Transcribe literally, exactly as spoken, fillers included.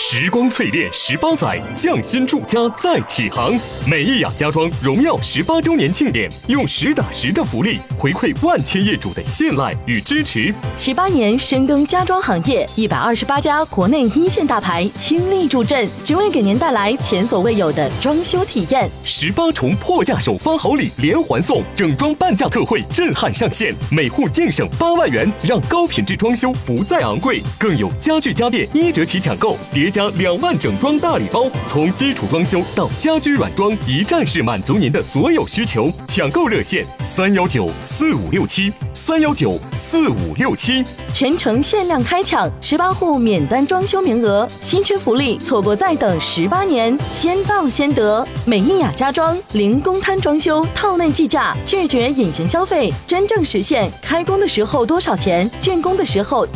时光淬炼十八载，匠心铸家再起航。美意雅家装荣耀十八周年庆典，用实打实的福利回馈万千业主的信赖与支持。 十八年深耕家装行业，一百二十八家国内一线大牌倾力助阵，只为给您带来前所未有的装修体验。 十八重破价首发好礼连环送，整装半价特惠震撼上线，每户净省八万元，让高品质装修不再昂贵。更有家具家电一折起抢购，叠加两万整装大礼包，从基础装修到家居软装，一站式满足您的所有需求。抢购热线：三幺九四五六七三幺九四五六七， 全程限量开抢，十八户免单装修名额，稀缺福利，错过再等十八年，先到先得。美意雅家装零公摊装修，套内计价，拒绝隐形消费，真正实现开工的时候多少钱，竣工的时候